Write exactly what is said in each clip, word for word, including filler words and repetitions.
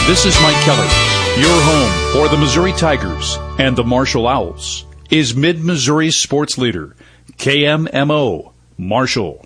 This is Mike Kelly. Your home for the Missouri Tigers and the Marshall Owls is Mid-Missouri's sports leader, K M M O, Marshall.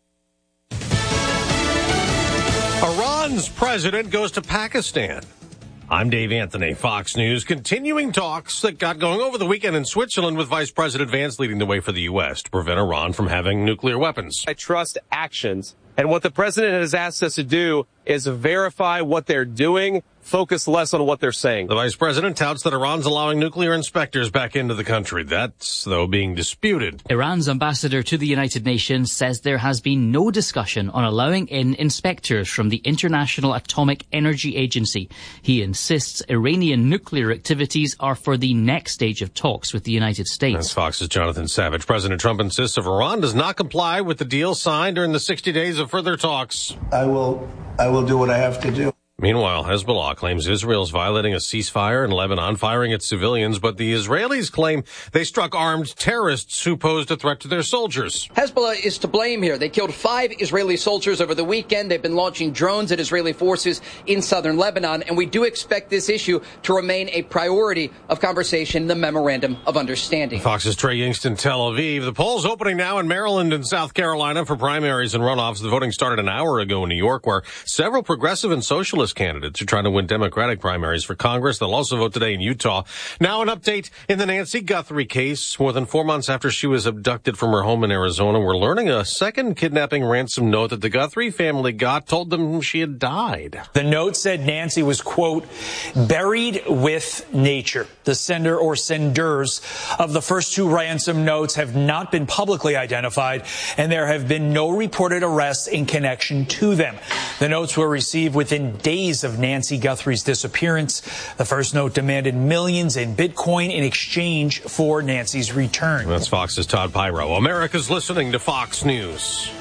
Iran's president goes to Pakistan. I'm Dave Anthony, Fox News, continuing talks that got going over the weekend in Switzerland with Vice President Vance leading the way for the U S to prevent Iran from having nuclear weapons. I trust actions. And what the president has asked us to do is verify what they're doing, focus less on what they're saying. The vice president touts that Iran's allowing nuclear inspectors back into the country. That's, though, being disputed. Iran's ambassador to the United Nations says there has been no discussion on allowing in inspectors from the International Atomic Energy Agency. He insists Iranian nuclear activities are for the next stage of talks with the United States. That's Fox's Jonathan Savage. President Trump insists if Iran does not comply with the deal signed during the sixty days of further talks, I will, I will do what I have to do. Meanwhile, Hezbollah claims Israel is violating a ceasefire in Lebanon, firing at civilians, but the Israelis claim they struck armed terrorists who posed a threat to their soldiers. Hezbollah is to blame here. They killed five Israeli soldiers over the weekend. They've been launching drones at Israeli forces in southern Lebanon, and we do expect this issue to remain a priority of conversation in the Memorandum of Understanding. Fox's Trey Yingst in Tel Aviv. The polls opening now in Maryland and South Carolina for primaries and runoffs. The voting started an hour ago in New York, where several progressive and socialist candidates are trying to win Democratic primaries for Congress. They'll also vote today in Utah. Now an update in the Nancy Guthrie case. More than four months after she was abducted from her home in Arizona, we're learning a second kidnapping ransom note that the Guthrie family got told them she had died. The note said Nancy was, quote, buried with nature. The sender or senders of the first two ransom notes have not been publicly identified, and there have been no reported arrests in connection to them. The notes were received within days of Nancy Guthrie's disappearance. The first note demanded millions in Bitcoin in exchange for Nancy's return. That's Fox's Todd Pyro. America's listening to Fox News.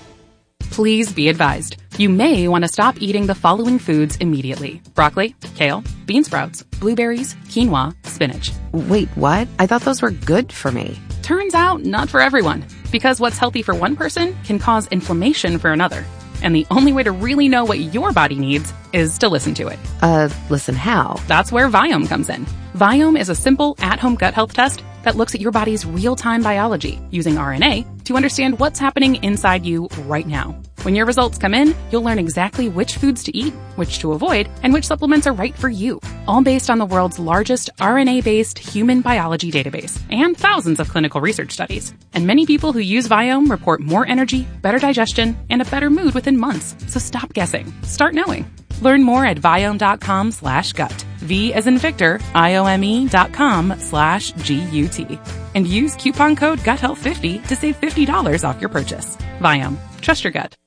Please be advised. You may want to stop eating the following foods immediately. Broccoli, kale, bean sprouts, blueberries, quinoa, spinach. Wait, what? I thought those were good for me. Turns out, not for everyone. Because what's healthy for one person can cause inflammation for another. And the only way to really know what your body needs is to listen to it. Uh, listen how? That's where Viome comes in. Viome is a simple, at-home gut health test that looks at your body's real-time biology using R N A to understand what's happening inside you right now. When your results come in, you'll learn exactly which foods to eat, which to avoid, and which supplements are right for you. All based on the world's largest R N A-based human biology database and thousands of clinical research studies. And many people who use Viome report more energy, better digestion, and a better mood within months. So stop guessing. Start knowing. Learn more at Viome.com slash gut. V as in Victor, I-O-M-E dot com slash G-U-T. And use coupon code gut health fifty to save fifty dollars off your purchase. Viome. Trust your gut.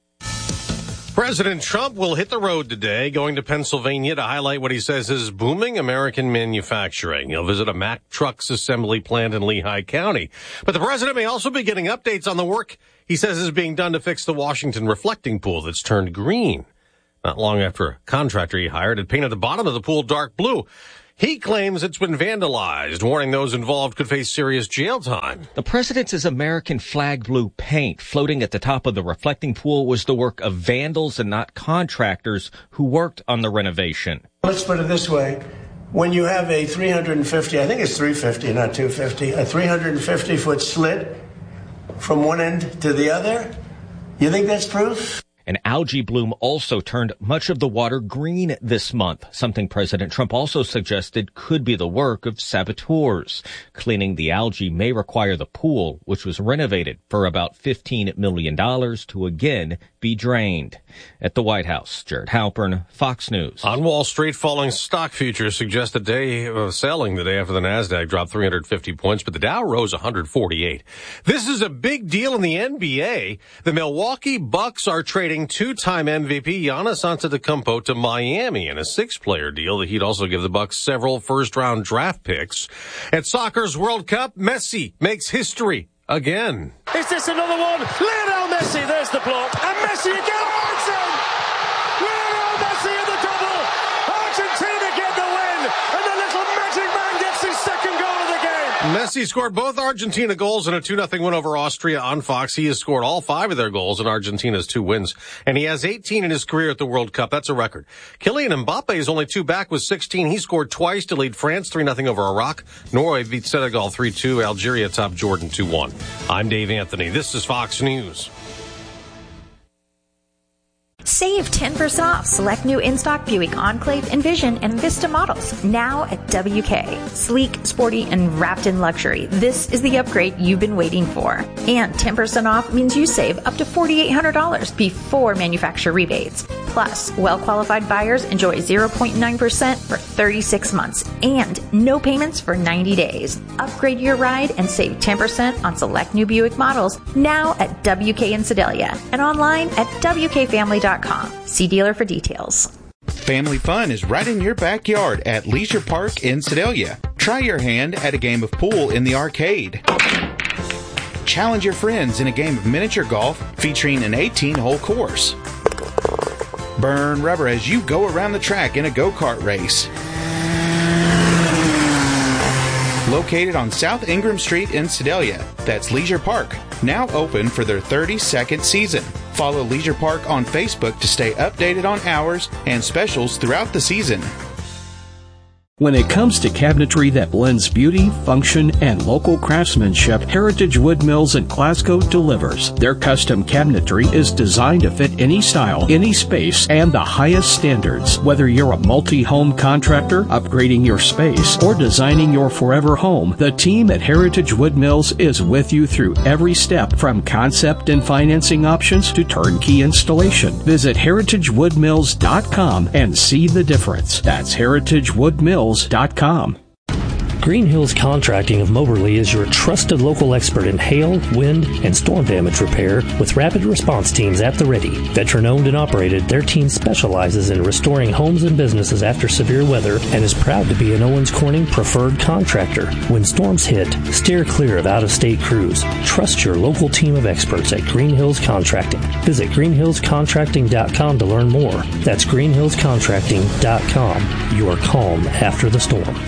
President Trump will hit the road today, going to Pennsylvania to highlight what he says is booming American manufacturing. He'll visit a Mack Trucks assembly plant in Lehigh County. But the president may also be getting updates on the work he says is being done to fix the Washington reflecting pool that's turned green. Not long after a contractor he hired had painted the bottom of the pool dark blue. He claims it's been vandalized, warning those involved could face serious jail time. The president's American flag blue paint floating at the top of the reflecting pool was the work of vandals and not contractors who worked on the renovation. Let's put it this way. When you have a three hundred fifty, I think it's three fifty, not two fifty, a three hundred fifty foot slit from one end to the other, you think that's proof? An algae bloom also turned much of the water green this month, something President Trump also suggested could be the work of saboteurs. Cleaning the algae may require the pool, which was renovated for about fifteen million dollars, to again be drained. At the White House, Jared Halpern, Fox News. On Wall Street, falling stock futures suggest a day of selling the day after the NASDAQ dropped three hundred fifty points, but the Dow rose one hundred forty-eight. This is a big deal in the N B A. The Milwaukee Bucks are trading two-time M V P Giannis Antetokounmpo to Miami in a six-player deal. The Heat also give the Bucks several first-round draft picks. At soccer's World Cup, Messi makes history again. Is this another one? Lionel Messi, there's the block. And Messi again, oh, it's in! Lionel Messi in the double! Argentina get the win! And the little magic man gets his second goal of the game! Messi scored both Argentina goals in a two nothing win over Austria on Fox. He has scored all five of their goals in Argentina's two wins, and he has eighteen in his career at the World Cup. That's a record. Kylian Mbappe is only two back with sixteen. He scored twice to lead France three nothing over Iraq. Norway beat Senegal three two. Algeria topped Jordan two one. I'm Dave Anthony. This is Fox News. Save ten percent off select new in-stock Buick Enclave, Envision, and Vista models now at W K. Sleek, sporty, and wrapped in luxury. This is the upgrade you've been waiting for. And ten percent off means you save up to four thousand eight hundred dollars before manufacturer rebates. Plus, well-qualified buyers enjoy zero point nine percent for thirty-six months and no payments for ninety days. Upgrade your ride and save ten percent on select new Buick models now at W K in Sedalia and online at W K family dot com. See dealer for details. Family fun is right in your backyard at Leisure Park in Sedalia. Try your hand at a game of pool in the arcade. Challenge your friends in a game of miniature golf featuring an eighteen-hole course. Burn rubber as you go around the track in a go-kart race. Located on South Ingram Street in Sedalia, that's Leisure Park, now open for their thirty-second season. Follow Leisure Park on Facebook to stay updated on hours and specials throughout the season. When it comes to cabinetry that blends beauty, function, and local craftsmanship, Heritage Wood Mills in Glasgow delivers. Their custom cabinetry is designed to fit any style, any space, and the highest standards. Whether you're a multi-home contractor, upgrading your space, or designing your forever home, the team at Heritage Wood Mills is with you through every step, from concept and financing options to turnkey installation. Visit heritage wood mills dot com and see the difference. That's heritage wood mills dot com. Green Hills Contracting of Moberly is your trusted local expert in hail, wind, and storm damage repair with rapid response teams at the ready. Veteran-owned and operated, their team specializes in restoring homes and businesses after severe weather and is proud to be an Owens Corning preferred contractor. When storms hit, steer clear of out-of-state crews. Trust your local team of experts at Green Hills Contracting. Visit green hills contracting dot com to learn more. That's green hills contracting dot com. Your calm after the storm.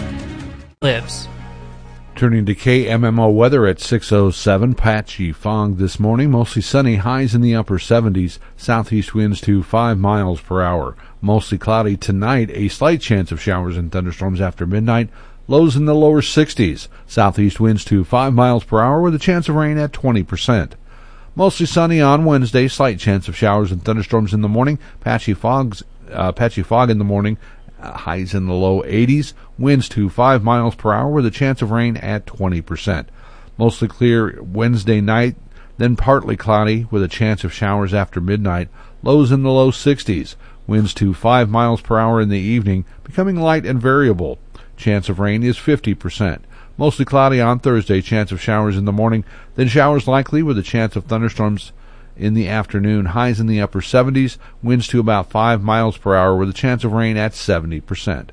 Lives. Turning to K M M O weather at six oh seven, patchy fog this morning, mostly sunny, highs in the upper seventies, southeast winds to five miles per hour. Mostly cloudy tonight, a slight chance of showers and thunderstorms after midnight, lows in the lower sixties, southeast winds to five miles per hour with a chance of rain at twenty percent. Mostly sunny on Wednesday, slight chance of showers and thunderstorms in the morning, patchy fogs, uh, patchy fog in the morning, Uh, highs in the low eighties, winds to five miles per hour with a chance of rain at twenty percent. Mostly clear Wednesday night, then partly cloudy with a chance of showers after midnight, lows in the low sixties, winds to five miles per hour in the evening, becoming light and variable. Chance of rain is fifty percent. Mostly cloudy on Thursday, chance of showers in the morning, then showers likely with a chance of thunderstorms in the afternoon, highs in the upper seventies, winds to about five miles per hour with a chance of rain at seventy percent.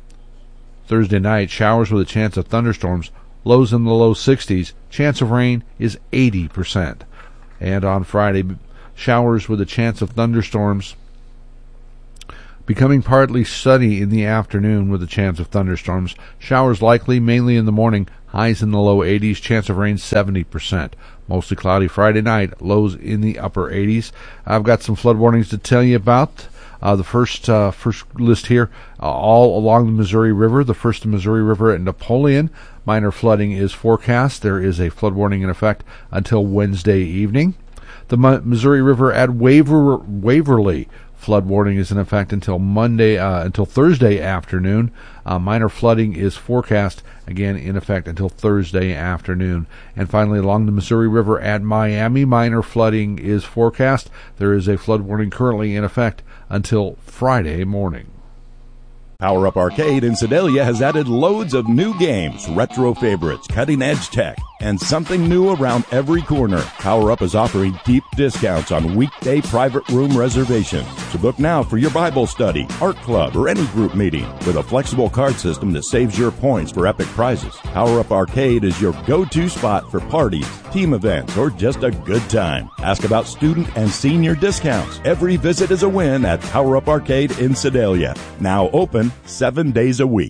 Thursday night, showers with a chance of thunderstorms, lows in the low sixties, chance of rain is eighty percent. And on Friday, showers with a chance of thunderstorms, becoming partly sunny in the afternoon with a chance of thunderstorms, showers likely mainly in the morning, highs in the low eighties, chance of rain seventy percent. Mostly cloudy Friday night, lows in the upper eighties. I've got some flood warnings to tell you about. Uh, the first uh, first list here, uh, all along the Missouri River. The first Missouri River at Napoleon, minor flooding is forecast. There is a flood warning in effect until Wednesday evening. The M- Missouri River at Waver- Waverly, flood warning is in effect until Monday, uh, until Thursday afternoon. Uh, minor flooding is forecast, again, in effect until Thursday afternoon. And finally, along the Missouri River at Miami, minor flooding is forecast. There is a flood warning currently in effect until Friday morning. Power Up Arcade in Sedalia has added loads of new games, retro favorites, cutting-edge tech, and something new around every corner. Power Up is offering deep discounts on weekday private room reservations. So book now for your Bible study, art club, or any group meeting with a flexible card system that saves your points for epic prizes. Power Up Arcade is your go-to spot for parties, team events, or just a good time. Ask about student and senior discounts. Every visit is a win at Power Up Arcade in Sedalia. Now open seven days a week.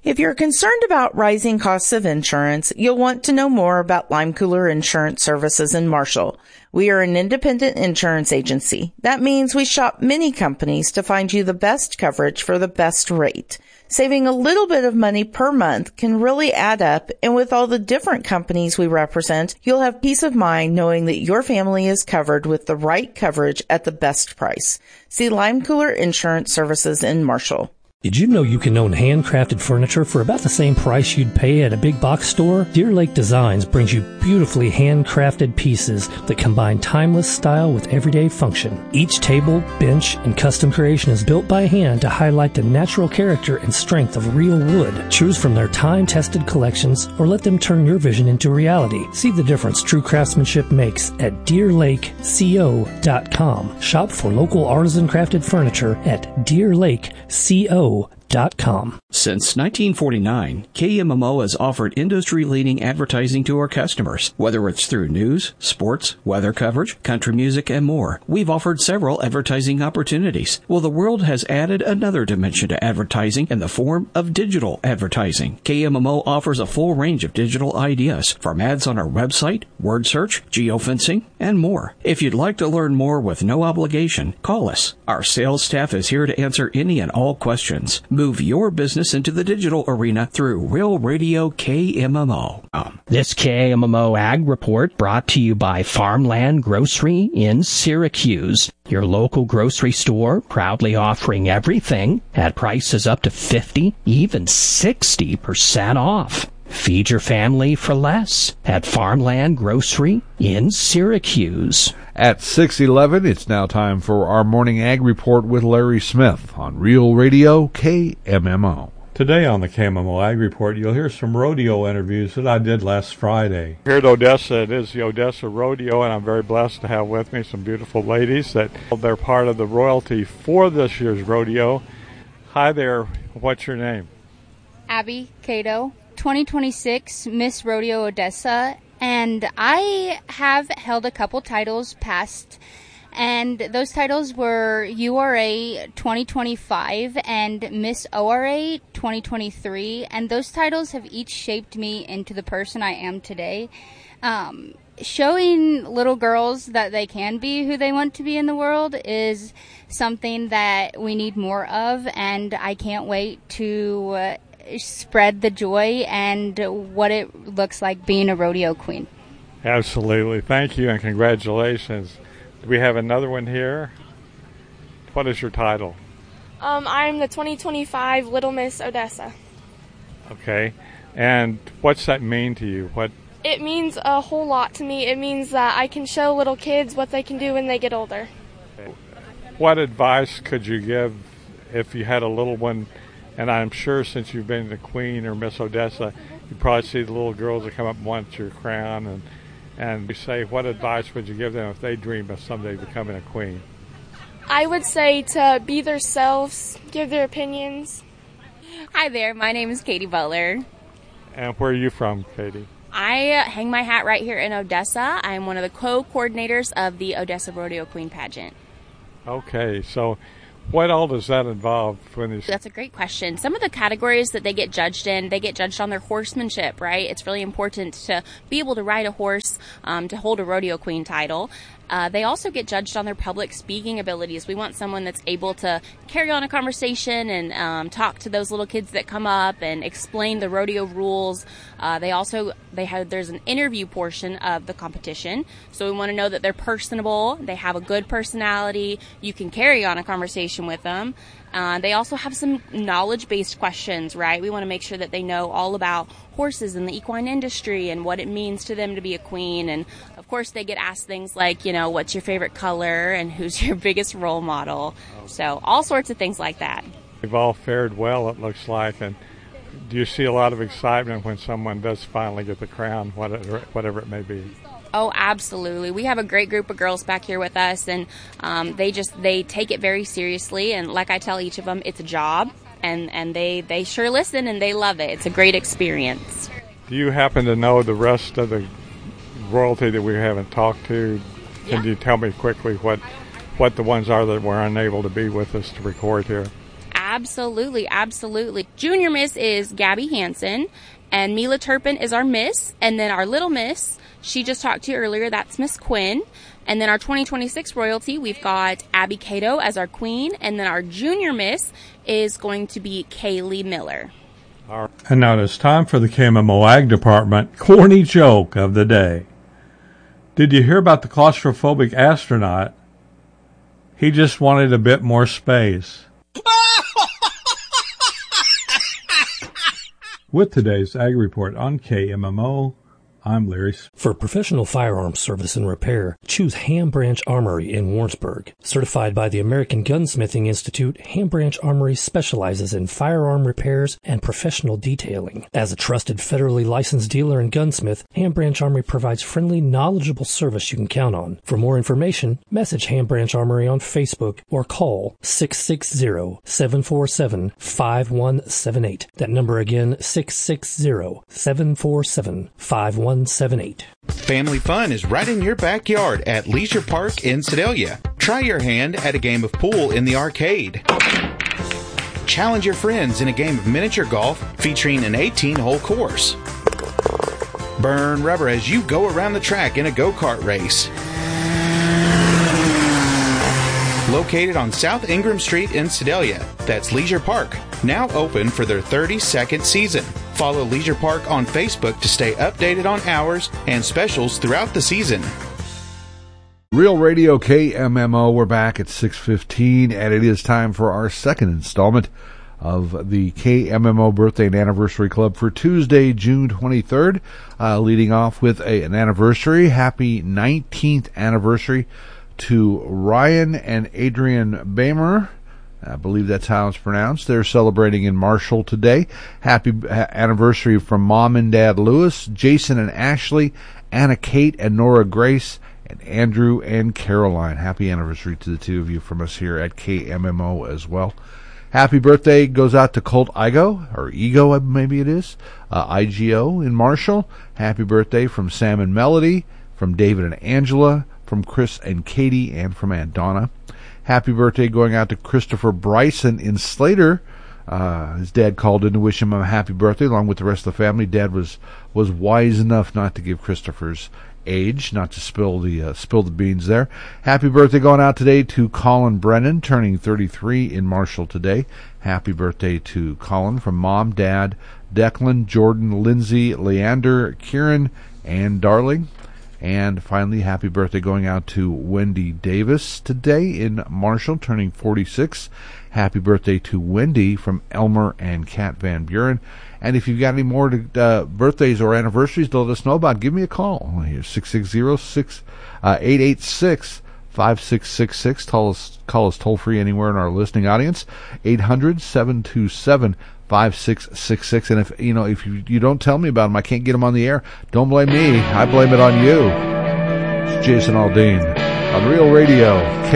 If you're concerned about rising costs of insurance, you'll want to know more about Lime Cooler Insurance Services in Marshall. We are an independent insurance agency. That means we shop many companies to find you the best coverage for the best rate. Saving a little bit of money per month can really add up, and with all the different companies we represent, you'll have peace of mind knowing that your family is covered with the right coverage at the best price. See Lime Cooler Insurance Services in Marshall. Did you know you can own handcrafted furniture for about the same price you'd pay at a big box store? Deer Lake Designs brings you beautifully handcrafted pieces that combine timeless style with everyday function. Each table, bench, and custom creation is built by hand to highlight the natural character and strength of real wood. Choose from their time-tested collections or let them turn your vision into reality. See the difference true craftsmanship makes at deer lake co dot com. Shop for local artisan crafted furniture at deer lake co dot com. Since nineteen forty-nine, K M M O has offered industry-leading advertising to our customers. Whether it's through news, sports, weather coverage, country music, and more, we've offered several advertising opportunities. Well, the world has added another dimension to advertising in the form of digital advertising. K M M O offers a full range of digital ideas, from ads on our website, word search, geofencing, and more. If you'd like to learn more with no obligation, call us. Our sales staff is here to answer any and all questions. Move your business into the digital arena through Real Radio K M M O. Um, this K M M O Ag Report brought to you by Farmland Grocery in Syracuse. Your local grocery store proudly offering everything at prices up to fifty, even sixty percent off. Feed your family for less at Farmland Grocery in Syracuse. At six eleven, it's now time for our Morning Ag Report with Larry Smith on Real Radio K M M O. Today on the K M M O Ag Report, you'll hear some rodeo interviews that I did last Friday. Here at Odessa, it is the Odessa Rodeo, and I'm very blessed to have with me some beautiful ladies that they're part of the royalty for this year's rodeo. Hi there, what's your name? Abby Cato, twenty twenty-six Miss Rodeo Odessa, and I have held a couple titles past, and those titles were U R A twenty twenty-five and Miss O R A twenty twenty-three, and those titles have each shaped me into the person I am today. Um, showing little girls that they can be who they want to be in the world is something that we need more of, and I can't wait to uh, spread the joy and what it looks like being a rodeo queen. Absolutely. Thank you and congratulations. Do we have another one here? What is your title? Um, I'm the twenty twenty-five Little Miss Odessa. Okay. And what's that mean to you? What? It means a whole lot to me. It means that I can show little kids what they can do when they get older. What advice could you give if you had a little one? And I'm sure since you've been the Queen or Miss Odessa, you probably see the little girls that come up and want your crown. And, and you say, what advice would you give them if they dream of someday becoming a queen? I would say to be themselves, give their opinions. Hi there, my name is Katie Butler. And where are you from, Katie? I uh, hang my hat right here in Odessa. I'm one of the co-coordinators of the Odessa Rodeo Queen pageant. Okay, so what all does that involve? When these... That's a great question. Some of the categories that they get judged in, they get judged on their horsemanship, right? It's really important to be able to ride a horse, um, to hold a rodeo queen title. Uh, they also get judged on their public speaking abilities. We want someone that's able to carry on a conversation and um, talk to those little kids that come up and explain the rodeo rules. Uh, they also, they have, there's an interview portion of the competition. So we want to know that they're personable, they have a good personality, you can carry on a conversation with them. Uh, they also have some knowledge-based questions, right? We want to make sure that they know all about horses and the equine industry and what it means to them to be a queen. And, of course, they get asked things like, you know, what's your favorite color and who's your biggest role model? So all sorts of things like that. They've all fared well, it looks like. And do you see a lot of excitement when someone does finally get the crown, whatever, whatever it may be? Oh, absolutely. We have a great group of girls back here with us, and um, they just, they take it very seriously. And like I tell each of them, it's a job, and, and they, they sure listen, and they love it. It's a great experience. Do you happen to know the rest of the royalty that we haven't talked to? Can Yeah. you tell me quickly what, what the ones are that were unable to be with us to record here? Absolutely, absolutely. Junior Miss is Gabby Hansen, and Mila Turpin is our Miss, and then our Little Miss, she just talked to you earlier, that's Miss Quinn. And then our twenty twenty-six royalty, we've got Abby Cato as our Queen, and then our Junior Miss is going to be Kaylee Miller. And now it's time for the K M M O Ag Department corny joke of the day. Did you hear about the claustrophobic astronaut? He just wanted a bit more space. With today's Ag Report on K M M O, I'm Larry. For professional firearms service and repair, choose Ham Branch Armory in Warrensburg. Certified by the American Gunsmithing Institute, Ham Branch Armory specializes in firearm repairs and professional detailing. As a trusted federally licensed dealer and gunsmith, Ham Branch Armory provides friendly, knowledgeable service you can count on. For more information, message Ham Branch Armory on Facebook or call six six zero, seven four seven, five one seven eight. That number again, six six zero, seven four seven, five one seven eight. Family fun is right in your backyard at Leisure Park in Sedalia. Try your hand at a game of pool in the arcade. Challenge your friends in a game of miniature golf featuring an eighteen-hole course. Burn rubber as you go around the track in a go-kart race. Located on South Ingram Street in Sedalia, that's Leisure Park, now open for their thirty-second season. Follow Leisure Park on Facebook to stay updated on hours and specials throughout the season. Real Radio K M M O, we're back at six fifteen, and it is time for our second installment of the K M M O Birthday and Anniversary Club for Tuesday, June twenty-third, uh, leading off with a, an anniversary. Happy nineteenth anniversary to Ryan and Adrian Bamer. I believe that's how it's pronounced. They're celebrating in Marshall today. Happy anniversary from Mom and Dad Lewis, Jason and Ashley, Anna Kate and Nora Grace, and Andrew and Caroline. Happy anniversary to the two of you from us here at K M M O as well. Happy birthday goes out to Colt Igo, or Ego maybe it is, uh, I G O in Marshall. Happy birthday from Sam and Melody, from David and Angela, from Chris and Katie, and from Aunt Donna. Happy birthday going out to Christopher Bryson in Slater. Uh, his dad called in to wish him a happy birthday along with the rest of the family. Dad was was wise enough not to give Christopher's age, not to spill the uh, spill the beans there. Happy birthday going out today to Colin Brennan, turning thirty-three in Marshall today. Happy birthday to Colin from Mom, Dad, Declan, Jordan, Lindsay, Leander, Kieran, and Darling. And finally, happy birthday going out to Wendy Davis today in Marshall, turning forty-six. Happy birthday to Wendy from Elmer and Kat Van Buren. And if you've got any more to, uh, birthdays or anniversaries to let us know about, give me a call. Here's six six zero, eight eight six, five six six six. Call us, call us toll-free anywhere in our listening audience, eight hundred, seven two seven, five six six six. And if you know if you, you don't tell me about them, I can't get them on the air. Don't blame me. I blame it on you. It's Jason Aldean on Real Radio K